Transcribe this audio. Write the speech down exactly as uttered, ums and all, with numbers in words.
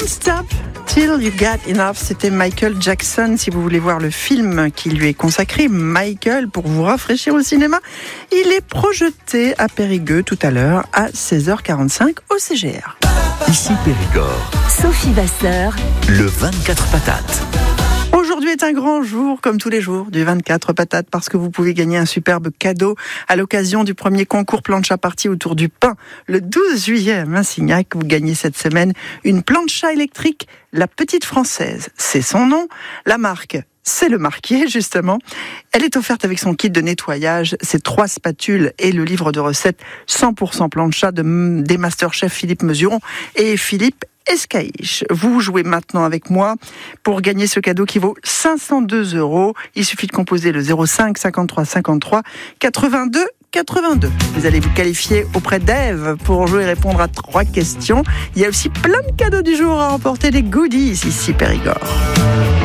Don't Stop Till You Got Enough, c'était Michael Jackson. Si vous voulez voir le film qui lui est consacré, Michael, pour vous rafraîchir au cinéma, il est projeté à Périgueux tout à l'heure à seize heures quarante-cinq au C G R. Ici Périgord. Sophie Vasseur. Le vingt-quatre patates. Aujourd'hui est un grand jour, comme tous les jours, du vingt-quatre patates, parce que vous pouvez gagner un superbe cadeau à l'occasion du premier concours plancha party autour du pain. Le douze juillet à Massignac, vous gagnez cette semaine une plancha électrique, la Petite Française. C'est son nom. La marque, c'est le Marquier, justement. Elle est offerte avec son kit de nettoyage, ses trois spatules et le livre de recettes cent pour cent plancha de, des masterchefs Philippe Mesuron et Philippe Escaïche. Vous jouez maintenant avec moi pour gagner ce cadeau qui vaut cinq cent deux euros. Il suffit de composer le zéro cinq cinquante-trois cinquante-trois quatre-vingt-deux quatre-vingt-deux. Vous allez vous qualifier auprès d'Ève pour jouer et répondre à trois questions. Il y a aussi plein de cadeaux du jour à remporter, des goodies ici Périgord.